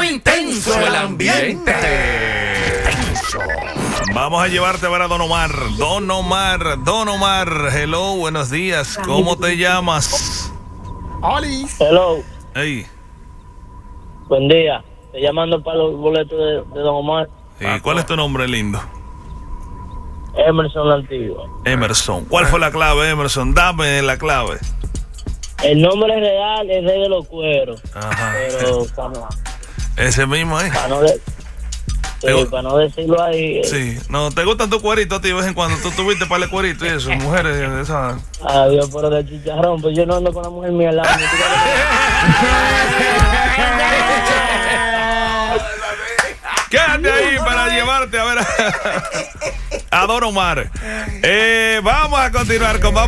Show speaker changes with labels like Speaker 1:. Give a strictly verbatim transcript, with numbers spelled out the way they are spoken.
Speaker 1: intenso el ambiente. Tenso.
Speaker 2: Vamos a llevarte a ver a Don Omar. Don Omar, Don Omar. Hello, buenos días. ¿Cómo te llamas?
Speaker 3: Oli.
Speaker 4: Hello.
Speaker 2: Hey.
Speaker 4: Buen día. Estoy llamando para los boletos de, de Don Omar.
Speaker 2: ¿Y cuál es tu nombre, lindo?
Speaker 4: Emerson la Antigua.
Speaker 2: Emerson. ¿Cuál fue la clave, Emerson? Dame la clave.
Speaker 4: El nombre real es Rey de los Cueros.
Speaker 2: Ajá.
Speaker 4: Pero para no,
Speaker 2: Ese mismo, ¿eh?
Speaker 4: para no, de, sí, para no decirlo ahí. Eh.
Speaker 2: Sí. No, ¿te gustan tus cueritos a ti de vez en cuando? ¿Tú tuviste para el cuerito y eso? Mujeres de esa...
Speaker 4: Adiós, pero de chicharrón. Pues yo no ando con la mujer mía al lado.
Speaker 2: Quédate ahí para llevarte a ver a, a Don Omar. Eh, vamos a continuar con más.